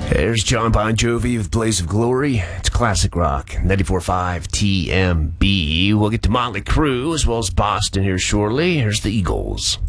There's John Bon Jovi with Blaze of Glory. It's classic rock, 94.5 TMB. We'll get to Motley Crue as well as Boston here shortly. Here's the Eagles.